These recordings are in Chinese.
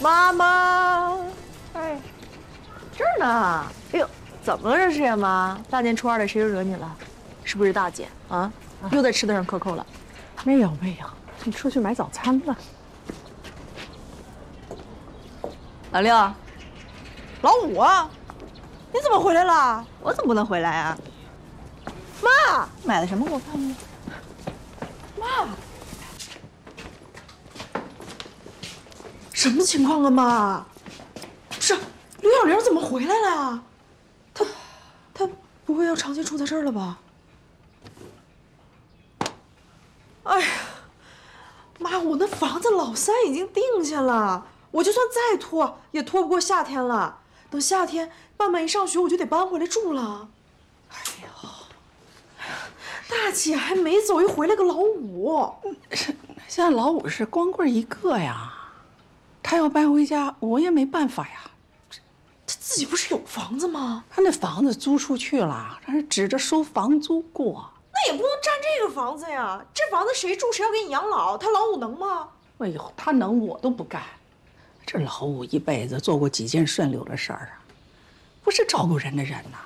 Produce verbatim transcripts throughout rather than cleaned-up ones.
妈妈，哎，这儿呢。哎呦，怎么了这是呀，妈？大年初二的，谁又惹你了？是不是大姐啊？又在吃的上克扣了？ 没有没有，你出去买早餐了。 老六，老五，你怎么回来了？我怎么不能回来啊？妈，买的什么给我看看？妈，什么情况啊，妈？不是，刘小玲怎么回来了啊？她，她不会要长期住在这儿了吧？哎呀，妈，我那房子老三已经定下了，我就算再拖也拖不过夏天了。等夏天半半一上学，我就得搬回来住了。哎呀，大姐还没走，又回来个老五。 现在老五是光棍一个呀，他要搬回家，我也没办法呀。 他自己不是有房子吗？ 他那房子租出去了，但是指着收房租过。 那也不能占这个房子呀，这房子谁住谁要给你养老，他老五能吗？ 哎呦，他能我都不干。这老五一辈子做过几件顺溜的事儿啊，不是照顾人的人呐。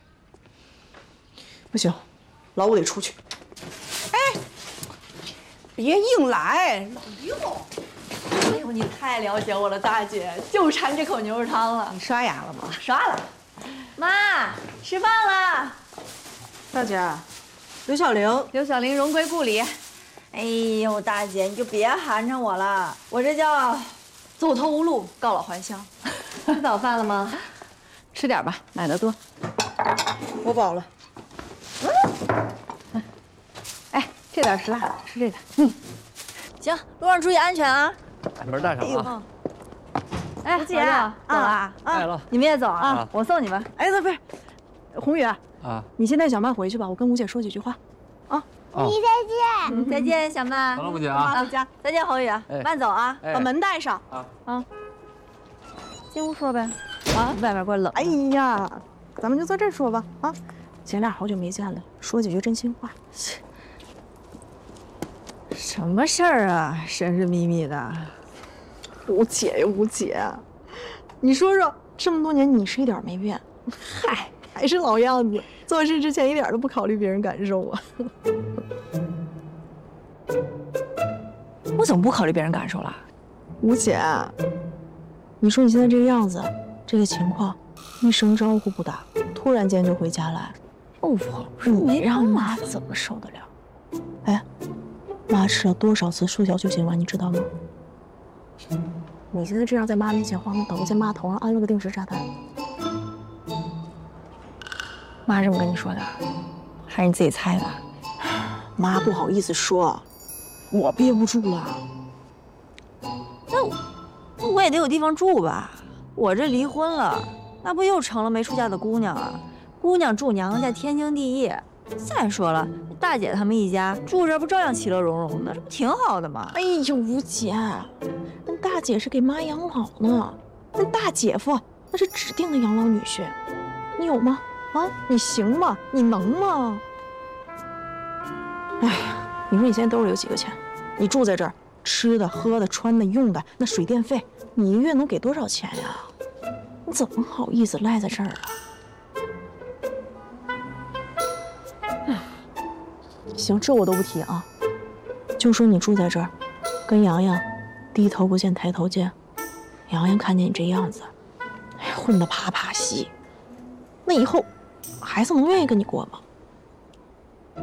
不行，老五得出去。 哎，别硬来，老六。 哎呦，你太了解我了，大姐，就馋这口牛肉汤了。 你刷牙了吗？ 刷了。妈，吃饭了。 大姐。刘小玲， 刘小玲荣归故里。哎呦，大姐，你就别寒碜我了，我这叫走投无路，告老还乡。吃早饭了吗？ 吃点吧，买的多。 我饱了。 嗯。哎，这点是辣的，吃这个。嗯。 行，路上注意安全啊。 门带上啊。 哎，姐，走了啊？ 来了。 你们也走啊？我送你们。 哎，不是，宏宇啊，你现在小曼回去吧，我跟吴姐说几句话。啊， 姨再见。再见，小曼。 好了，吴姐啊。 回家。 再见，宏宇，慢走啊， 把门带上。 啊啊。进屋说呗。啊，外面怪冷。 哎呀，咱们就在这儿说吧。啊，姐俩好久没见了，说几句真心话。 什么事儿啊，神神秘秘的。 吴姐呀，吴姐，你说说，这么多年你是一点没变，嗨，还是老样子，做事之前一点都不考虑别人感受啊。 我怎么不考虑别人感受了？ 吴姐，你说你现在这个样子，这个情况，一声招呼不打，突然间就回家来， 哦，我不是没让妈怎么受得了？哎。妈吃了多少次速效救心丸，你知道吗？你现在这样在妈面前晃，等于在妈头上安了个定时炸弹。 妈这么跟你说的，还是你自己猜的？ 妈不好意思说，我憋不住了。 那我也得有地方住吧？我这离婚了，那不又成了没出嫁的姑娘啊？姑娘住娘家，天经地义。再说了，大姐他们一家住这不照样其乐融融的，这不挺好的吗？ 哎呦，吴姐，那大姐是给妈养老呢，那大姐夫那是指定的养老女婿，你有吗？啊，你行吗？你能吗？哎呀，你说你现在兜里有几个钱？你住在这儿，吃的、喝的、穿的、用的，那水电费，你一月能给多少钱呀？你怎么好意思赖在这儿啊？行，这我都不提啊，就说你住在这儿，跟洋洋低头不见抬头见，洋洋看见你这样子，哎，混得啪啪稀，那以后孩子能愿意跟你过吗？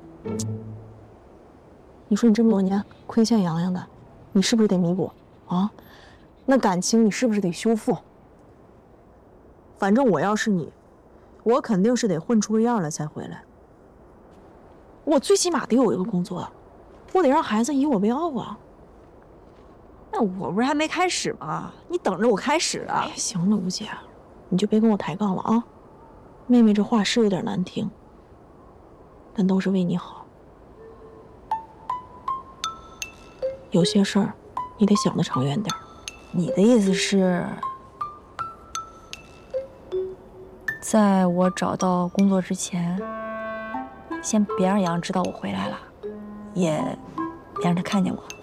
你说你这么多年亏欠洋洋的，你是不是得弥补啊？那感情你是不是得修复？反正我要是你，我肯定是得混出个样来才回来。我最起码得有一个工作，我得让孩子以我为傲啊。 那我不是还没开始吗？你等着我开始啊！ 哎呀，行了，吴姐，你就别跟我抬杠了啊。妹妹这话是有点难听，但都是为你好。有些事儿，你得想得长远点。 你的意思是，在我找到工作之前，先别让杨知道我回来了，也别让他看见我。